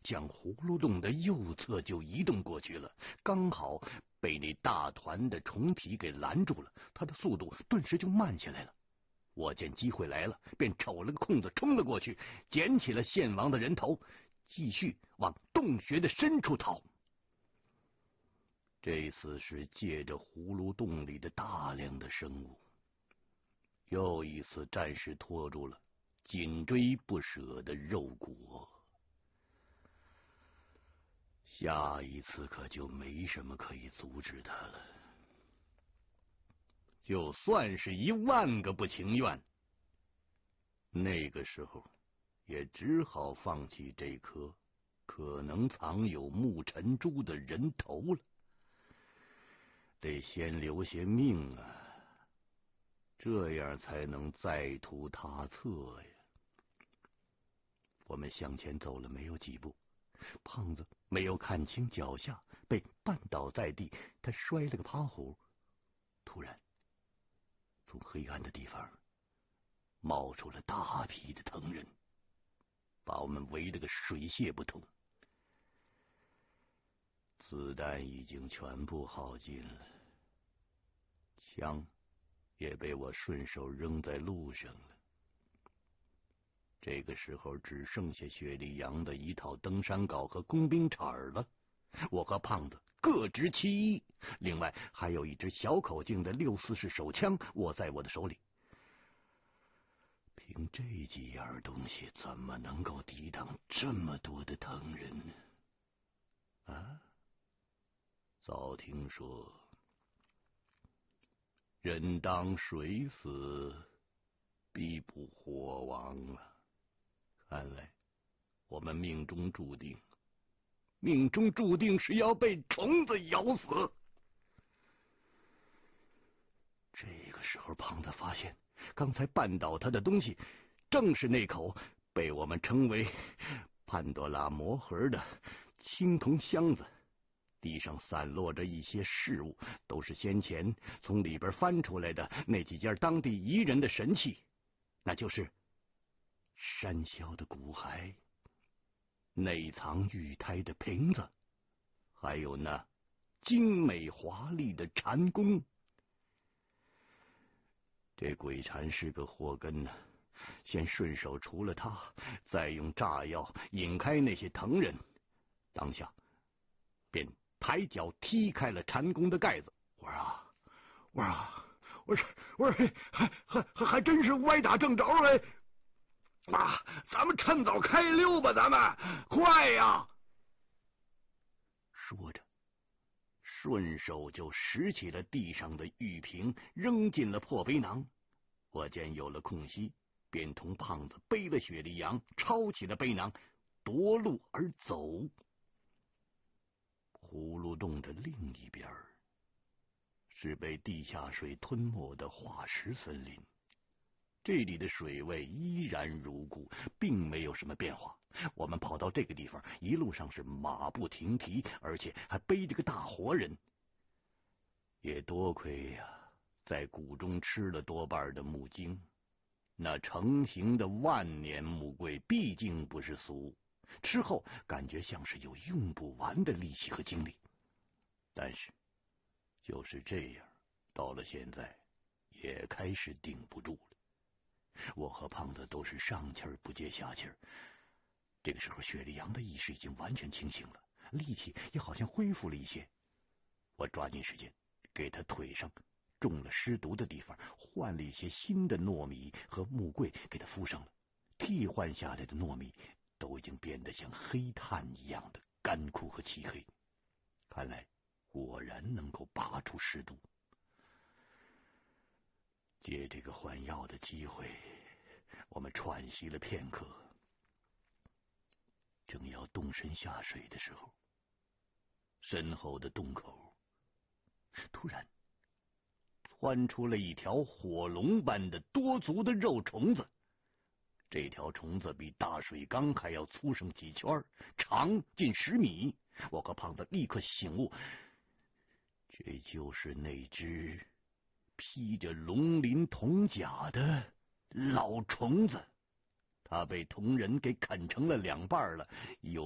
向葫芦洞的右侧就移动过去了，刚好被那大团的虫体给拦住了，它的速度顿时就慢下来了。我见机会来了，便瞅了个空子冲了过去，捡起了献王的人头，继续往洞穴的深处逃。这次是借着葫芦洞里的大量的生物，又一次暂时拖住了紧追不舍的肉果。下一次可就没什么可以阻止他了。就算是10000个不情愿，那个时候也只好放弃这颗可能藏有木尘珠的人头了。得先留些命啊，这样才能再图他策呀。我们向前走了没有几步，胖子没有看清脚下，被绊倒在地，他摔了个趴虎。突然从黑暗的地方冒出了大批的藤人，把我们围了个水泄不通。子弹已经全部耗尽了，枪也被我顺手扔在路上了。这个时候只剩下雪莉杨的一套登山镐和工兵铲了，我和胖子各执其一，另外还有一支小口径的6.4式手枪握在我的手里。凭这几样东西怎么能够抵挡这么多的藤人呢？啊，早听说人当水死，必不活亡啊！看来我们命中注定是要被虫子咬死。这个时候，胖子发现刚才绊倒他的东西正是那口被我们称为潘多拉魔盒的青铜箱子，地上散落着一些事物，都是先前从里边翻出来的那几件当地彝人的神器，那就是山魈的骨骸、内藏玉胎的瓶子，还有那精美华丽的禅弓。这鬼禅是个祸根呢，先顺手除了他，再用炸药引开那些藤人，当下便抬脚踢开了禅弓的盖子。我说还真是歪打正着哎！咱们趁早开溜吧，咱们快呀！说着顺手就拾起了地上的玉瓶，扔进了破背囊。我见有了空隙，便同胖子背了雪莉杨，抄起了背囊，夺路而走。葫芦洞的另一边是被地下水吞没的化石森林，这里的水位依然如故，并没有什么变化。我们跑到这个地方，一路上是马不停蹄，而且还背着个大活人。也多亏呀，在谷中吃了多半的木精，那成型的万年木桂毕竟不是俗，吃后感觉像是有用不完的力气和精力。但是就是这样，到了现在也开始顶不住了。我和胖子都是上气儿不接下气儿。这个时候，雪莉杨的意识已经完全清醒了，力气也好像恢复了一些。我抓紧时间给他腿上中了尸毒的地方换了一些新的糯米和木桂给他敷上了，替换下来的糯米都已经变得像黑炭一样的干枯和漆黑，看来果然能够拔出尸毒。借这个换药的机会，我们喘息了片刻，正要动身下水的时候，身后的洞口突然窜出了一条火龙般的多足的肉虫子。这条虫子比大水缸还要粗上几圈，长近10米。我和胖子立刻醒悟，这就是那只披着龙鳞铜甲的老虫子，它被铜人给啃成了2半了，有